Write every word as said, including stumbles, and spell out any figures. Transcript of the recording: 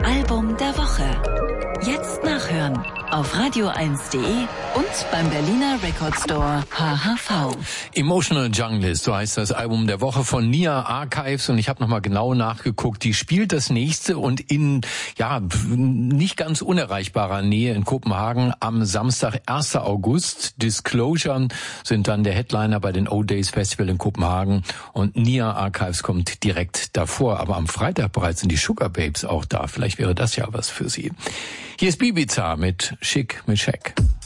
Album der Woche. Jetzt nachhören auf radio eins punkt de und beim Berliner Record Store H H V. Emotional Junglist, so heißt das Album der Woche von Nia Archives, und ich habe nochmal genau nachgeguckt. Die spielt das nächste und in ja nicht ganz unerreichbarer Nähe in Kopenhagen am Samstag, ersten August. Disclosure sind dann der Headliner bei den O-Days Festival in Kopenhagen und Nia Archives kommt direkt davor. Aber am Freitag bereits sind die Sugar Babes auch da. Vielleicht wäre das ja was für sie. Hier ist Ibiza mit Schick mit Scheck.